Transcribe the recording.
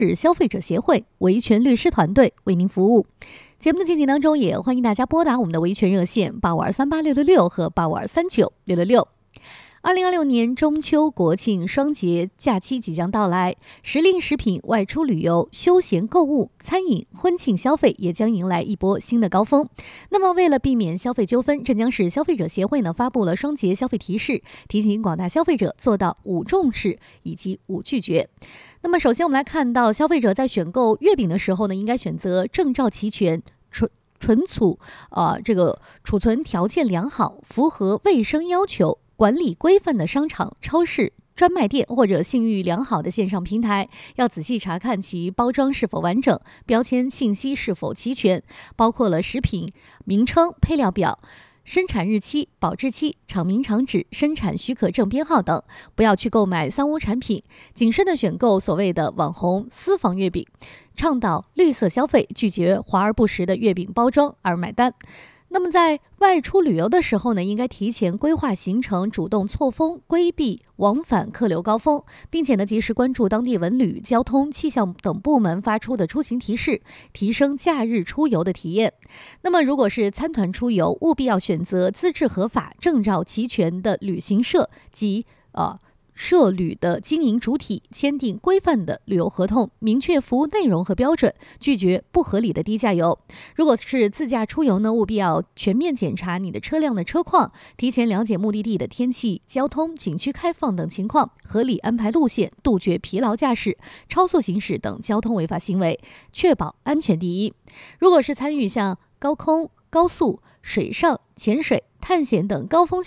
是消费者协会维权律师团队为您服务。节目的进行当中，也欢迎大家拨打我们的维权热线85238666和85239666。2026年中秋国庆双节假期即将到来，时令食品、外出旅游、休闲购物、餐饮、婚庆消费也将迎来一波新的高峰。那么为了避免消费纠纷，镇江市消费者协会发布了双节消费提示，提醒广大消费者做到5重视以及5拒绝。那么首先我们来看到，消费者在选购月饼的时候应该选择证照齐全、储存条件良好、符合卫生要求、管理规范的商场、超市、专卖店或者信誉良好的线上平台，要仔细查看其包装是否完整，标签信息是否齐全，包括了食品名称、配料表、生产日期、保质期、厂名厂址、生产许可证编号等，不要去购买三无产品，谨慎的选购所谓的网红私房月饼，倡导绿色消费，拒绝华而不实的月饼包装而买单。那么在外出旅游的时候应该提前规划行程，主动错峰，规避往返客流高峰，并且及时关注当地文旅、交通、气象等部门发出的出行提示，提升假日出游的体验。那么如果是参团出游，务必要选择资质合法、证照齐全的旅行社及涉旅的经营主体，签订规范的旅游合同，明确服务内容和标准，拒绝不合理的低价游。如果是自驾出游务必要全面检查你的车辆的车况，提前了解目的地的天气、交通、景区开放等情况，合理安排路线，杜绝疲劳驾驶、超速行驶等交通违法行为，确保安全第一。如果是参与像高空、高速、水上、潜水、探险等高风险